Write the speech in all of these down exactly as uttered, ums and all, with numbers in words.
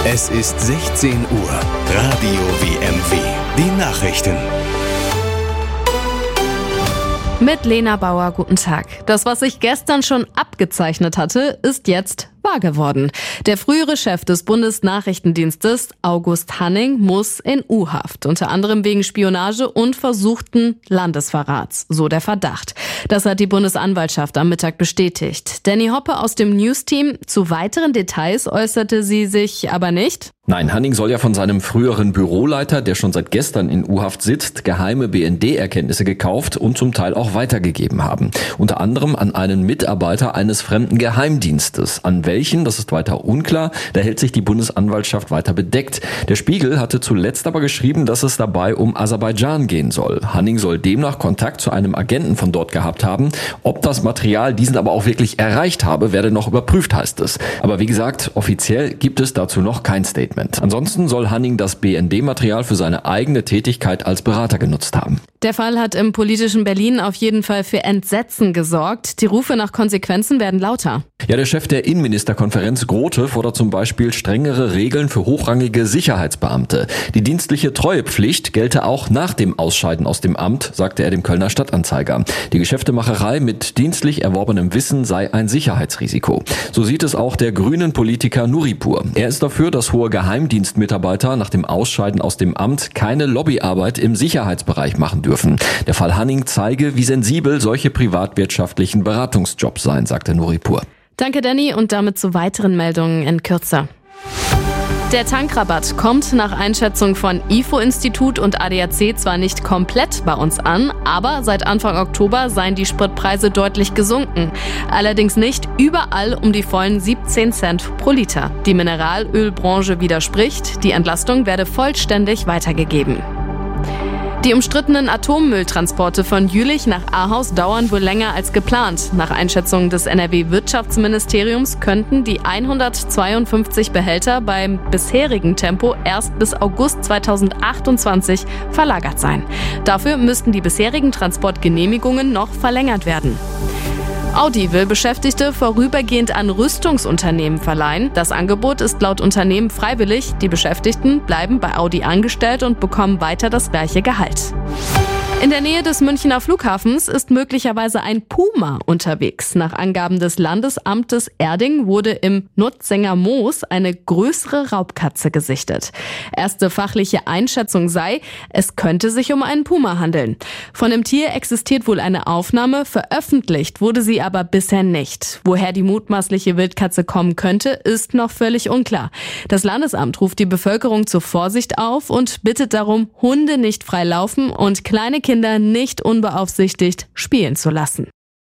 Es ist sechzehn Uhr. Radio W M W. Die Nachrichten. Mit Lena Bauer, guten Tag. Das, was sich gestern schon abgezeichnet hatte, ist jetzt wahr geworden. Der frühere Chef des Bundesnachrichtendienstes, August Hanning, muss in U-Haft. Unter anderem wegen Spionage und versuchten Landesverrats, so der Verdacht. Das hat die Bundesanwaltschaft am Mittag bestätigt. Danny Hoppe aus dem News-Team. Zu weiteren Details äußerte sie sich aber nicht. Nein, Hanning soll ja von seinem früheren Büroleiter, der schon seit gestern in U-Haft sitzt, geheime B N D-Erkenntnisse gekauft und zum Teil auch weitergegeben haben. Unter anderem an einen Mitarbeiter eines fremden Geheimdienstes. An welchen, das ist weiter unklar, da hält sich die Bundesanwaltschaft weiter bedeckt. Der Spiegel hatte zuletzt aber geschrieben, dass es dabei um Aserbaidschan gehen soll. Hanning soll demnach Kontakt zu einem Agenten von dort gehabt haben. Ob das Material diesen aber auch wirklich erreicht habe, werde noch überprüft, heißt es. Aber wie gesagt, offiziell gibt es dazu noch kein Statement. Ansonsten soll Hanning das B N D-Material für seine eigene Tätigkeit als Berater genutzt haben. Der Fall hat im politischen Berlin auf jeden Fall für Entsetzen gesorgt. Die Rufe nach Konsequenzen werden lauter. Ja, der Chef der Innenministerkonferenz Grote fordert zum Beispiel strengere Regeln für hochrangige Sicherheitsbeamte. Die dienstliche Treuepflicht gelte auch nach dem Ausscheiden aus dem Amt, sagte er dem Kölner Stadtanzeiger. Die Geschäftemacherei mit dienstlich erworbenem Wissen sei ein Sicherheitsrisiko. So sieht es auch der grünen Politiker Nuripur. Er ist dafür, dass hohe Geheimdienstmitarbeiter nach dem Ausscheiden aus dem Amt keine Lobbyarbeit im Sicherheitsbereich machen dürfen. Der Fall Hanning zeige, wie sensibel solche privatwirtschaftlichen Beratungsjobs seien, sagte Nuripur. Danke, Danny, und damit zu weiteren Meldungen in Kürze. Der Tankrabatt kommt nach Einschätzung von I F O-Institut und A D A C zwar nicht komplett bei uns an, aber seit Anfang Oktober seien die Spritpreise deutlich gesunken. Allerdings nicht überall um die vollen siebzehn Cent pro Liter. Die Mineralölbranche widerspricht, die Entlastung werde vollständig weitergegeben. Die umstrittenen Atommülltransporte von Jülich nach Ahaus dauern wohl länger als geplant. Nach Einschätzung des N R W-Wirtschaftsministeriums könnten die hundertzweiundfünfzig Behälter beim bisherigen Tempo erst bis August zweitausendachtundzwanzig verlagert sein. Dafür müssten die bisherigen Transportgenehmigungen noch verlängert werden. Audi will Beschäftigte vorübergehend an Rüstungsunternehmen verleihen. Das Angebot ist laut Unternehmen freiwillig. Die Beschäftigten bleiben bei Audi angestellt und bekommen weiter das gleiche Gehalt. In der Nähe des Münchner Flughafens ist möglicherweise ein Puma unterwegs. Nach Angaben des Landesamtes Erding wurde im Nutzinger Moos eine größere Raubkatze gesichtet. Erste fachliche Einschätzung sei, es könnte sich um einen Puma handeln. Von dem Tier existiert wohl eine Aufnahme, veröffentlicht wurde sie aber bisher nicht. Woher die mutmaßliche Wildkatze kommen könnte, ist noch völlig unklar. Das Landesamt ruft die Bevölkerung zur Vorsicht auf und bittet darum, Hunde nicht frei laufen und kleine Kinder nicht unbeaufsichtigt spielen zu lassen.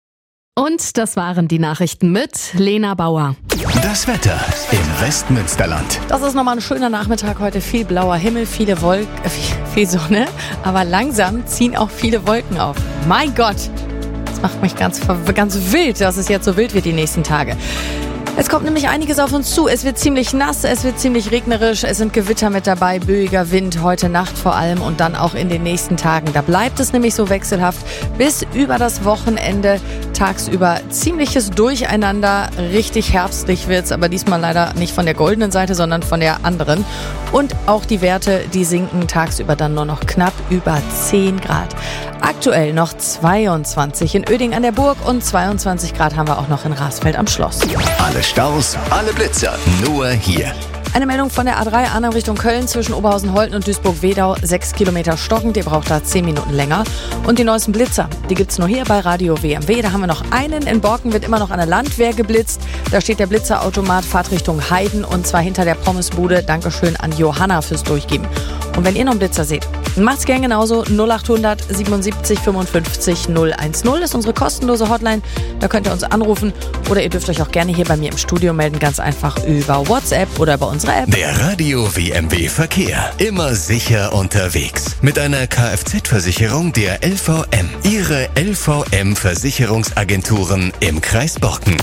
Und das waren die Nachrichten mit Lena Bauer. Das Wetter im Westmünsterland. Das ist nochmal ein schöner Nachmittag heute. Viel blauer Himmel, viele Wolken, äh, viel Sonne. Aber langsam ziehen auch viele Wolken auf. Mein Gott, das macht mich ganz, ganz wild, dass es jetzt so wild wird die nächsten Tage. Es kommt nämlich einiges auf uns zu. Es wird ziemlich nass, es wird ziemlich regnerisch, es sind Gewitter mit dabei, böiger Wind, heute Nacht vor allem und dann auch in den nächsten Tagen. Da bleibt es nämlich so wechselhaft bis über das Wochenende. Tagsüber ziemliches Durcheinander, richtig herbstlich wird's, aber diesmal leider nicht von der goldenen Seite, sondern von der anderen. Und auch die Werte, die sinken tagsüber dann nur noch knapp über zehn Grad. Aktuell noch zweiundzwanzig in Oeding an der Burg und zweiundzwanzig Grad haben wir auch noch in Rasfeld am Schloss. Alle Staus, alle Blitzer, nur hier. Eine Meldung von der A drei Annam Richtung Köln zwischen Oberhausen-Holten und Duisburg-Wedau. Sechs Kilometer stockend, ihr braucht da zehn Minuten länger. Und die neuesten Blitzer, die gibt's nur hier bei Radio W M W. Da haben wir noch einen. In Borken wird immer noch an der Landwehr geblitzt. Da steht der Blitzerautomat Fahrtrichtung Heiden und zwar hinter der Pommesbude. Dankeschön an Johanna fürs Durchgeben. Und wenn ihr noch einen Blitzer seht, macht's gern genauso. null achthundert siebenundsiebzig fünfundfünfzig null eins null ist unsere kostenlose Hotline. Da könnt ihr uns anrufen oder ihr dürft euch auch gerne hier bei mir im Studio melden. Ganz einfach über WhatsApp oder bei unserer App. Der Radio W M W Verkehr. Immer sicher unterwegs. Mit einer Kfz-Versicherung der L V M. Ihre L V M-Versicherungsagenturen im Kreis Borken.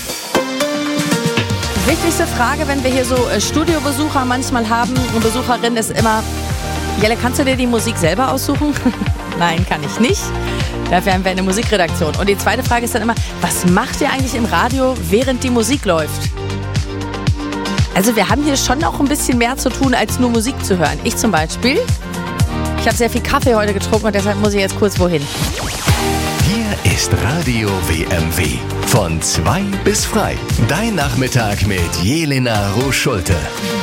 Wichtigste Frage, wenn wir hier so äh, Studiobesucher manchmal haben und Besucherinnen, ist immer: Jelle, kannst du dir die Musik selber aussuchen? Nein, kann ich nicht. Dafür haben wir eine Musikredaktion. Und die zweite Frage ist dann immer: Was macht ihr eigentlich im Radio, während die Musik läuft? Also wir haben hier schon noch ein bisschen mehr zu tun, als nur Musik zu hören. Ich zum Beispiel. Ich habe sehr viel Kaffee heute getrunken und deshalb muss ich jetzt kurz wohin. Hier ist Radio W M W. Von zwei bis frei. Dein Nachmittag mit Jelena Roos-Schulte.